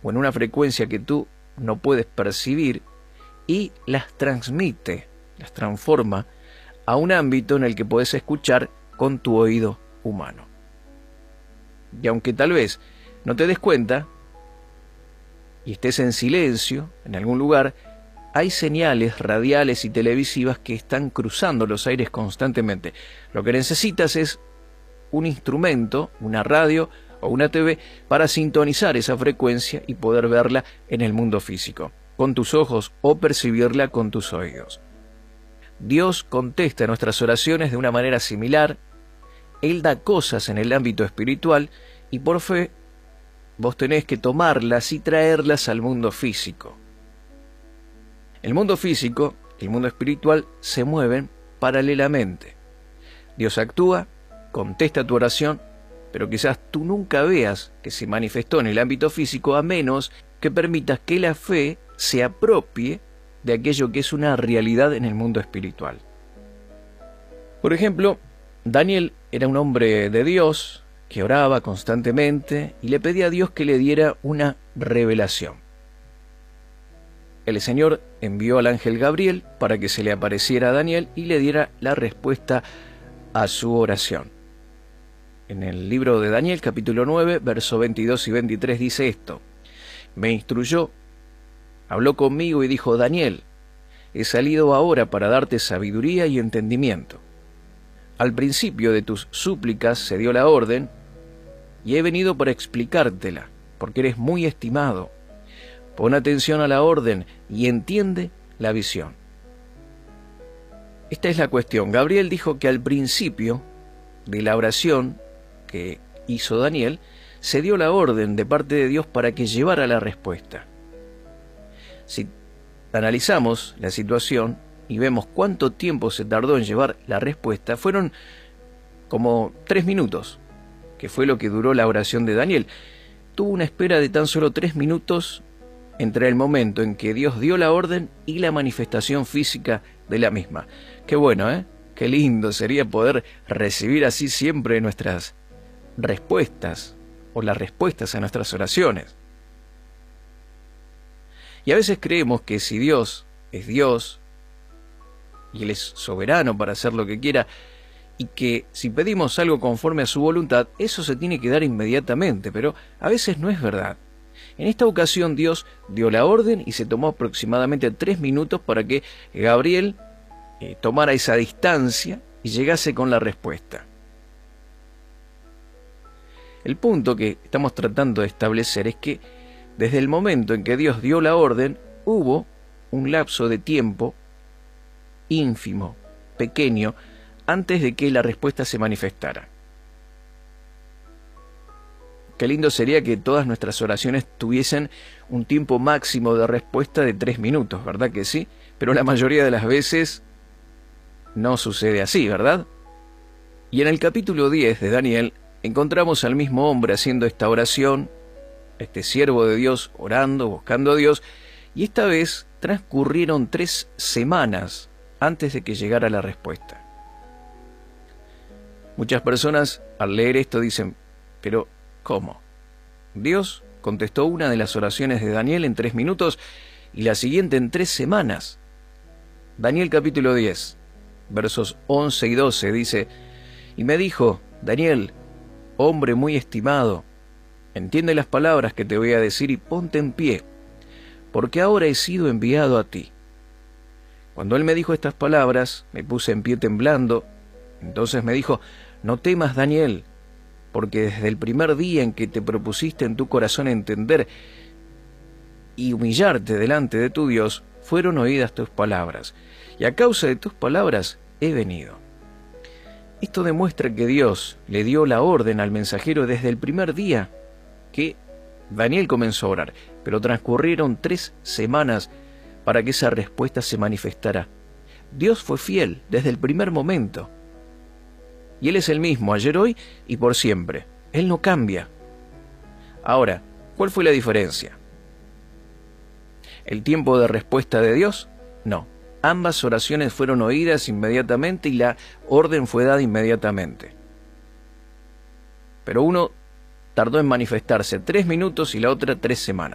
o en una frecuencia que tú no puedes percibir y las transmite, las transforma a un ámbito en el que puedes escuchar con tu oído humano. Y aunque tal vez no te des cuenta y estés en silencio en algún lugar, hay señales radiales y televisivas que están cruzando los aires constantemente. Lo que necesitas es un instrumento, una radio o una TV para sintonizar esa frecuencia y poder verla en el mundo físico, con tus ojos o percibirla con tus oídos. Dios contesta nuestras oraciones de una manera similar. Él da cosas en el ámbito espiritual y por fe vos tenés que tomarlas y traerlas al mundo físico. El mundo físico y el mundo espiritual se mueven paralelamente. Dios actúa, contesta tu oración, pero quizás tú nunca veas que se manifestó en el ámbito físico a menos que permitas que la fe se apropie de aquello que es una realidad en el mundo espiritual. Por ejemplo, Daniel era un hombre de Dios que oraba constantemente y le pedía a Dios que le diera una revelación. El Señor envió al ángel Gabriel para que se le apareciera a Daniel y le diera la respuesta a su oración. En el libro de Daniel, capítulo 9, versos 22 y 23 dice esto: me instruyó, habló conmigo y dijo: Daniel, he salido ahora para darte sabiduría y entendimiento. Al principio de tus súplicas se dio la orden, y he venido para explicártela, porque eres muy estimado. Pon atención a la orden y entiende la visión. Esta es la cuestión. Gabriel dijo que al principio de la oración que hizo Daniel, se dio la orden de parte de Dios para que llevara la respuesta. Si analizamos la situación y vemos cuánto tiempo se tardó en llevar la respuesta, fueron como 3 minutos, que fue lo que duró la oración de Daniel. Tuvo una espera de tan solo 3 minutos entre el momento en que Dios dio la orden y la manifestación física de la misma. Qué bueno, ¿eh? Qué lindo sería poder recibir así siempre nuestras respuestas o las respuestas a nuestras oraciones. Y a veces creemos que si Dios es Dios y Él es soberano para hacer lo que quiera, y que si pedimos algo conforme a su voluntad, eso se tiene que dar inmediatamente, pero a veces no es verdad. En esta ocasión Dios dio la orden y se tomó aproximadamente 3 minutos para que Gabriel tomara esa distancia y llegase con la respuesta. El punto que estamos tratando de establecer es que desde el momento en que Dios dio la orden, hubo un lapso de tiempo ínfimo, pequeño, antes de que la respuesta se manifestara. Qué lindo sería que todas nuestras oraciones tuviesen un tiempo máximo de respuesta de 3 minutos, ¿verdad que sí? Pero la mayoría de las veces no sucede así, ¿verdad? Y en el capítulo 10 de Daniel encontramos al mismo hombre haciendo esta oración, este siervo de Dios orando, buscando a Dios, y esta vez transcurrieron 3 semanas antes de que llegara la respuesta. Muchas personas al leer esto dicen: pero ¿cómo? Dios contestó una de las oraciones de Daniel en 3 minutos y la siguiente en 3 semanas. Daniel capítulo 10, versos 11 y 12 dice: y me dijo: Daniel, hombre muy estimado, entiende las palabras que te voy a decir y ponte en pie, porque ahora he sido enviado a ti. Cuando él me dijo estas palabras, me puse en pie temblando. Entonces me dijo: no temas, Daniel, porque desde el primer día en que te propusiste en tu corazón entender y humillarte delante de tu Dios, fueron oídas tus palabras, y a causa de tus palabras he venido. Esto demuestra que Dios le dio la orden al mensajero desde el primer día que Daniel comenzó a orar, pero transcurrieron 3 semanas para que esa respuesta se manifestara. Dios fue fiel desde el primer momento. Y Él es el mismo ayer, hoy y por siempre. Él no cambia. Ahora, ¿cuál fue la diferencia? ¿El tiempo de respuesta de Dios? No. Ambas oraciones fueron oídas inmediatamente y la orden fue dada inmediatamente. Pero uno tardó en manifestarse 3 minutos y la otra 3 semanas.